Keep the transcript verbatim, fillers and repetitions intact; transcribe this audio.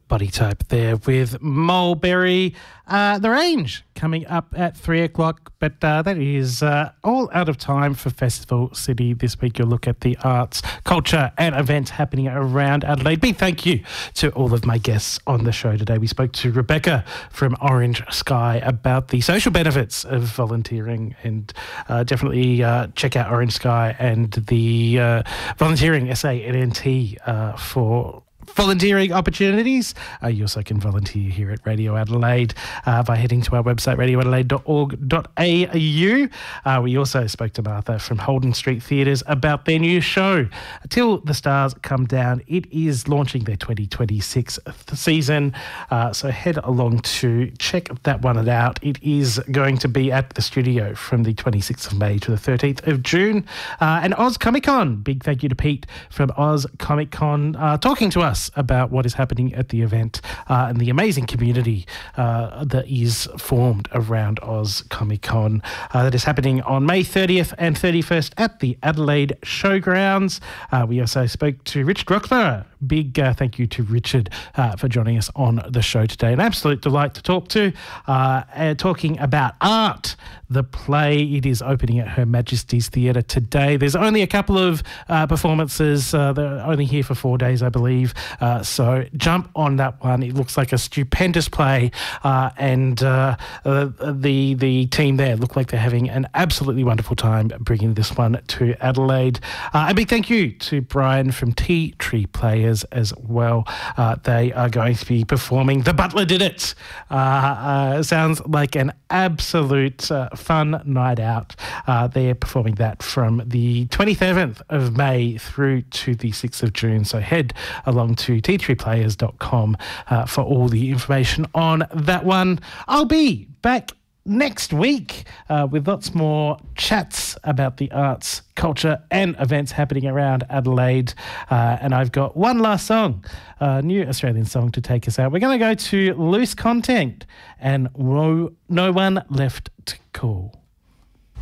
Body Type there with Mulberry. Uh, the Range coming up at three o'clock, but uh, that is uh, all out of time for Festival City this week. You'll look at the arts, culture and events happening around Adelaide. Big thank you to all of my guests on the show today. We spoke to Rebecca from Orange Sky about the social benefits of volunteering, and uh, definitely uh, check out Orange Sky and the uh, volunteering S A N N T uh, for volunteering opportunities. Uh, you also can volunteer here at Radio Adelaide uh, by heading to our website, radio adelaide dot org dot a u. Uh, we also spoke to Martha from Holden Street Theatres about their new show, Till the Stars Come Down. It is launching their twenty twenty-six season, uh, so head along to check that one out. It is going to be at the studio from the twenty-sixth of May to the thirteenth of June. Uh, and Oz Comic Con, big thank you to Pete from Oz Comic Con, uh, talking to us about what is happening at the event uh, and the amazing community uh, that is formed around Oz Comic Con. Uh, that is happening on May thirtieth and thirty-first at the Adelaide Showgrounds. Uh, we also spoke to Richard Roxburgh. Big uh, thank you to Richard uh, for joining us on the show today. An absolute delight to talk to, uh, uh, talking about art. The play, it is opening at Her Majesty's Theatre today. There's only a couple of uh, performances. Uh, they're only here for four days, I believe. Uh, so jump on that one. It looks like a stupendous play, uh, and uh, uh, the the team there look like they're having an absolutely wonderful time bringing this one to Adelaide. Uh, a big thank you to Brian from Tea Tree Players as well. Uh, they are going to be performing The Butler Did It. Uh, uh, sounds like an absolute uh, fun night out. Uh, they're performing that from the twenty-seventh of May through to the sixth of June. So head along to tea tree players dot com uh, for all the information on that one. I'll be back next week uh, with lots more chats about the arts, culture and events happening around Adelaide. Uh, and I've got one last song, a new Australian song to take us out. We're going to go to Loose Content and No, no One Left to Call.